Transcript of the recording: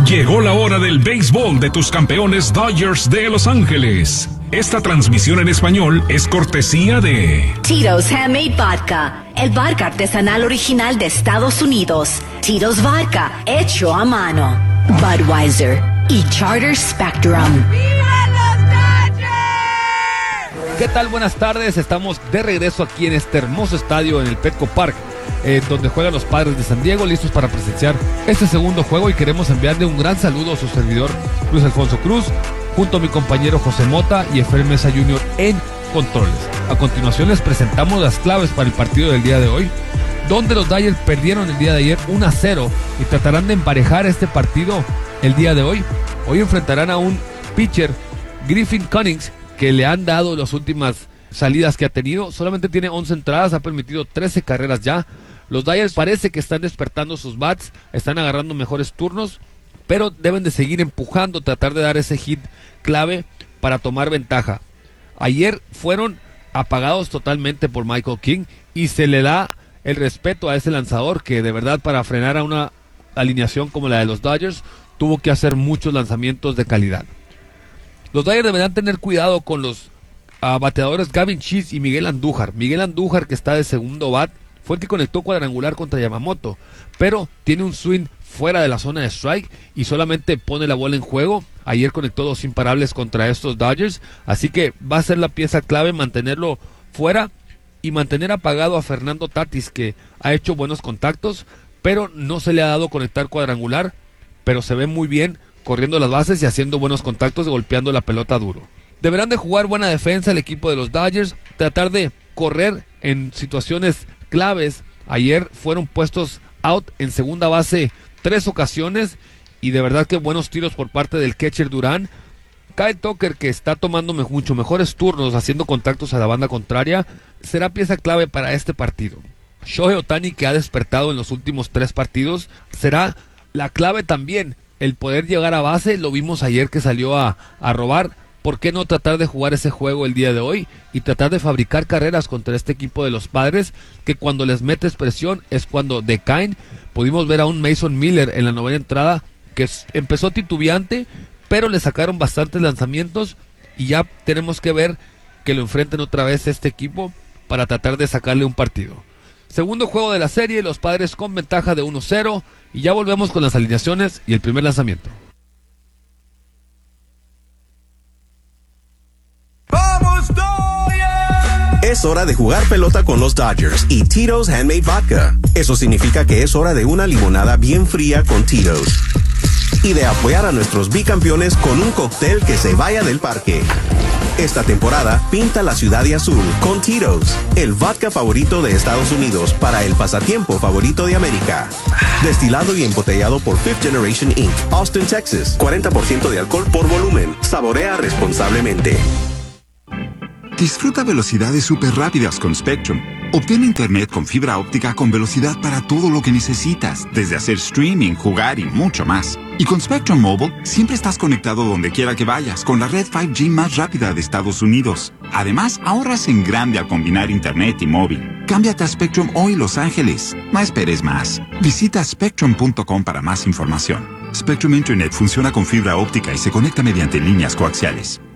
Llegó la hora del béisbol de tus campeones Dodgers de Los Ángeles. Esta transmisión en español es cortesía de Tito's Handmade Vodka, el vodka artesanal original de Estados Unidos. Tito's Vodka, hecho a mano. Budweiser y Charter Spectrum. ¿Qué tal? Buenas tardes, estamos de regreso aquí en este hermoso estadio en el Petco Park, donde juegan los Padres de San Diego, listos para presenciar este segundo juego, y queremos enviarle un gran saludo a su servidor Luis Alfonso Cruz, junto a mi compañero José Mota y Efraín Mesa Jr. en controles. A continuación les presentamos las claves para el partido del día de hoy, donde los Dodgers perdieron el día de ayer 1-0 y tratarán de emparejar este partido el día de hoy. Hoy enfrentarán a un pitcher, Griffin Cummings, que le han dado las últimas salidas que ha tenido. Solamente tiene 11 entradas, ha permitido 13 carreras ya. Los Dodgers parece que están despertando sus bats, están agarrando mejores turnos, pero deben de seguir empujando, tratar de dar ese hit clave para tomar ventaja. Ayer fueron apagados totalmente por Michael King y se le da el respeto a ese lanzador que de verdad, para frenar a una alineación como la de los Dodgers, tuvo que hacer muchos lanzamientos de calidad. Los Dodgers deberán tener cuidado con los bateadores Gavin Cheese y Miguel Andújar. Miguel Andújar, que está de segundo bat, fue el que conectó cuadrangular contra Yamamoto, pero tiene un swing fuera de la zona de strike y solamente pone la bola en juego. Ayer conectó 2 imparables contra estos Dodgers, así que va a ser la pieza clave mantenerlo fuera y mantener apagado a Fernando Tatis, que ha hecho buenos contactos, pero no se le ha dado conectar cuadrangular, pero se ve muy bien corriendo las bases y haciendo buenos contactos, golpeando la pelota duro. Deberán de jugar buena defensa el equipo de los Dodgers, tratar de correr en situaciones claves. Ayer fueron puestos out en segunda base 3 ocasiones y de verdad que buenos tiros por parte del catcher Durán. Kyle Tucker, que está tomando mucho mejores turnos, haciendo contactos a la banda contraria, será pieza clave para este partido. Shohei Ohtani, que ha despertado en los últimos 3 partidos, será la clave también. El poder llegar a base, lo vimos ayer que salió a robar. ¿Por qué no tratar de jugar ese juego el día de hoy y tratar de fabricar carreras contra este equipo de los Padres, que cuando les metes presión es cuando decaen? Pudimos ver a un Mason Miller en la 9ª entrada que empezó titubeante, pero le sacaron bastantes lanzamientos y ya tenemos que ver que lo enfrenten otra vez este equipo para tratar de sacarle un partido. Segundo juego de la serie, los Padres con ventaja de 1-0, y ya volvemos con las alineaciones y el primer lanzamiento. ¡Vamos, Dodgers! Es hora de jugar pelota con los Dodgers y Tito's Handmade Vodka. Eso significa que es hora de una limonada bien fría con Tito's. Y de apoyar a nuestros bicampeones con un cóctel que se vaya del parque. Esta temporada, pinta la ciudad de azul con Tito's, el vodka favorito de Estados Unidos para el pasatiempo favorito de América. Destilado y embotellado por Fifth Generation Inc., Austin, Texas. 40% de alcohol por volumen. Saborea responsablemente. Disfruta velocidades súper rápidas con Spectrum. Obtén internet con fibra óptica con velocidad para todo lo que necesitas, desde hacer streaming, jugar y mucho más. Y con Spectrum Mobile, siempre estás conectado donde quiera que vayas, con la red 5G más rápida de Estados Unidos. Además, ahorras en grande al combinar internet y móvil. Cámbiate a Spectrum hoy, Los Ángeles. No esperes más. Visita spectrum.com para más información. Spectrum Internet funciona con fibra óptica y se conecta mediante líneas coaxiales.